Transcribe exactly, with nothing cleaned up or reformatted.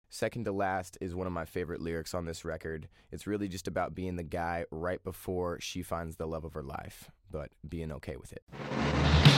Second to Last is one of my favorite lyrics on this record. It's really just about being the guy right before she finds the love of her life, but being okay with it.